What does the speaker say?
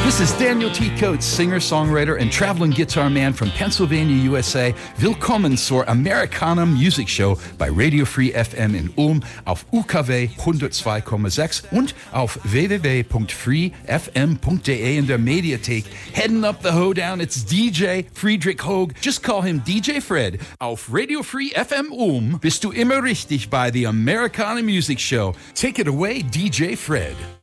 This is Daniel T. Coates, singer-songwriter and traveling guitar man from Pennsylvania, USA. Willkommen zur Americana Music Show bei Radio Free FM in Ulm auf UKW 102,6 und auf www.freefm.de in der Mediathek. Heading up the hoedown, it's DJ Friedrich Hoag. Just call him DJ Fred. Auf Radio Free FM Ulm bist du immer richtig bei The Americana Music Show. Take it away, DJ Fred.